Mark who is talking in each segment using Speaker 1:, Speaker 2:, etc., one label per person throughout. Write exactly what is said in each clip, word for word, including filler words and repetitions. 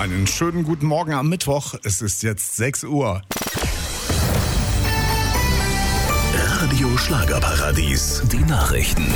Speaker 1: Einen schönen guten Morgen am Mittwoch. Es ist jetzt sechs Uhr.
Speaker 2: Radio Schlagerparadies, die Nachrichten.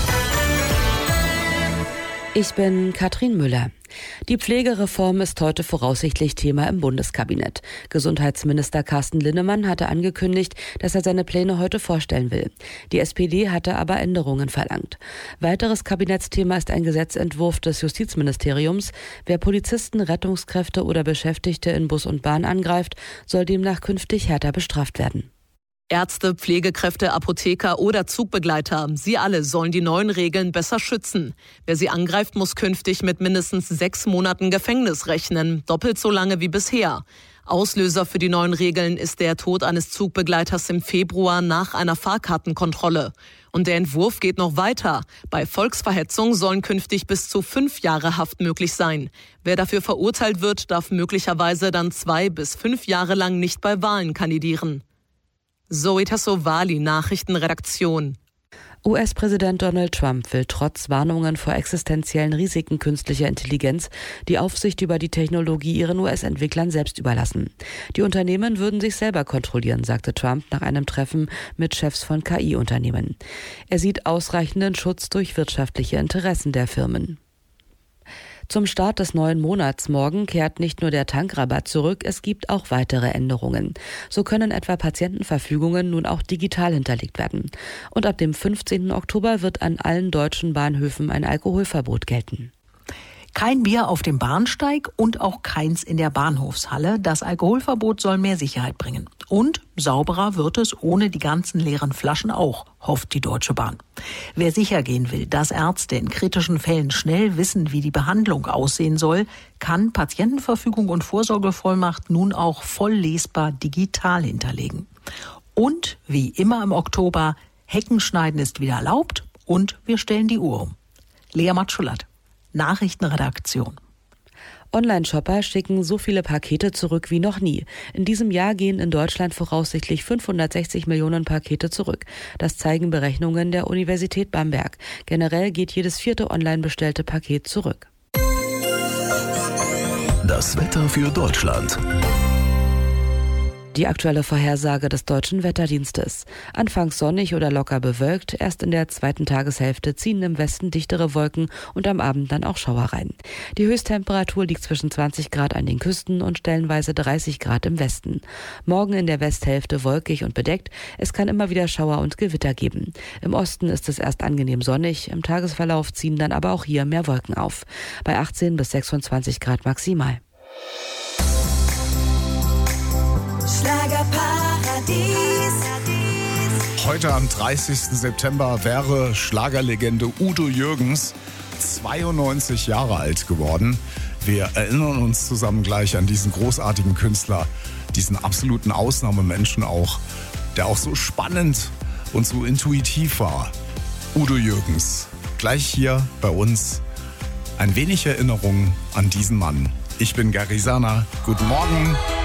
Speaker 3: Ich bin Katrin Müller. Die Pflegereform ist heute voraussichtlich Thema im Bundeskabinett. Gesundheitsminister Carsten Linnemann hatte angekündigt, dass er seine Pläne heute vorstellen will. Die S P D hatte aber Änderungen verlangt. Weiteres Kabinettsthema ist ein Gesetzentwurf des Justizministeriums. Wer Polizisten, Rettungskräfte oder Beschäftigte in Bus und Bahn angreift, soll demnach künftig härter bestraft werden.
Speaker 4: Ärzte, Pflegekräfte, Apotheker oder Zugbegleiter, sie alle sollen die neuen Regeln besser schützen. Wer sie angreift, muss künftig mit mindestens sechs Monaten Gefängnis rechnen, doppelt so lange wie bisher. Auslöser für die neuen Regeln ist der Tod eines Zugbegleiters im Februar nach einer Fahrkartenkontrolle. Und der Entwurf geht noch weiter. Bei Volksverhetzung sollen künftig bis zu fünf Jahre Haft möglich sein. Wer dafür verurteilt wird, darf möglicherweise dann zwei bis fünf Jahre lang nicht bei Wahlen kandidieren. Zoe Tassovali, Nachrichtenredaktion.
Speaker 3: U S-Präsident Donald Trump will trotz Warnungen vor existenziellen Risiken künstlicher Intelligenz die Aufsicht über die Technologie ihren U S-Entwicklern selbst überlassen. Die Unternehmen würden sich selber kontrollieren, sagte Trump nach einem Treffen mit Chefs von K I-Unternehmen. Er sieht ausreichenden Schutz durch wirtschaftliche Interessen der Firmen. Zum Start des neuen Monats morgen kehrt nicht nur der Tankrabatt zurück, es gibt auch weitere Änderungen. So können etwa Patientenverfügungen nun auch digital hinterlegt werden. Und ab dem fünfzehnten Oktober wird an allen deutschen Bahnhöfen ein Alkoholverbot gelten.
Speaker 5: Kein Bier auf dem Bahnsteig und auch keins in der Bahnhofshalle. Das Alkoholverbot soll mehr Sicherheit bringen. Und sauberer wird es ohne die ganzen leeren Flaschen auch, hofft die Deutsche Bahn. Wer sicher gehen will, dass Ärzte in kritischen Fällen schnell wissen, wie die Behandlung aussehen soll, kann Patientenverfügung und Vorsorgevollmacht nun auch voll lesbar digital hinterlegen. Und wie immer im Oktober, Heckenschneiden ist wieder erlaubt und wir stellen die Uhr um. Lea Matschulat, Nachrichtenredaktion.
Speaker 3: Online-Shopper schicken so viele Pakete zurück wie noch nie. In diesem Jahr gehen in Deutschland voraussichtlich fünfhundertsechzig Millionen Pakete zurück. Das zeigen Berechnungen der Universität Bamberg. Generell geht jedes vierte online bestellte Paket zurück.
Speaker 2: Das Wetter für Deutschland.
Speaker 3: Die aktuelle Vorhersage des Deutschen Wetterdienstes. Anfangs sonnig oder locker bewölkt, erst in der zweiten Tageshälfte ziehen im Westen dichtere Wolken und am Abend dann auch Schauer rein. Die Höchsttemperatur liegt zwischen zwanzig Grad an den Küsten und stellenweise dreißig Grad im Westen. Morgen in der Westhälfte wolkig und bedeckt, es kann immer wieder Schauer und Gewitter geben. Im Osten ist es erst angenehm sonnig, im Tagesverlauf ziehen dann aber auch hier mehr Wolken auf. Bei achtzehn bis sechsundzwanzig Grad maximal.
Speaker 6: Schlagerparadies.
Speaker 1: Heute am dreißigsten September wäre Schlagerlegende Udo Jürgens zweiundneunzig Jahre alt geworden. Wir erinnern uns zusammen gleich an diesen großartigen Künstler, diesen absoluten Ausnahmemenschen auch, der auch so spannend und so intuitiv war. Udo Jürgens. Gleich hier bei uns ein wenig Erinnerung an diesen Mann. Ich bin Gary Sana. Guten Morgen.